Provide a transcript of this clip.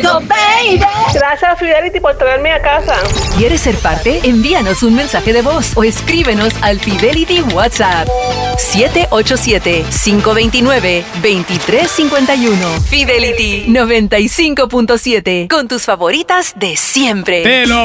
baby. Gracias, Fidelity, por traerme a casa. ¿Quieres ser parte? Envíanos un mensaje de voz o escríbenos al Fidelity WhatsApp 787-529-2351. Fidelity 95.7, con tus favoritas de siempre. Te lo